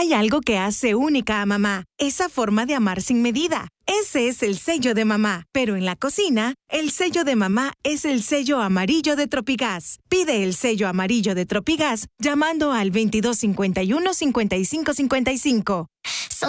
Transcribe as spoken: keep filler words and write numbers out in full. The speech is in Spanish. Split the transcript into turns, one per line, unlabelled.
Hay algo que hace única a mamá, esa forma de amar sin medida. Ese es el sello de mamá. Pero en la cocina, el sello de mamá es el sello amarillo de Tropigas. Pide el sello amarillo de Tropigas llamando al veintidós cincuenta y uno, cincuenta y cinco cincuenta y cinco.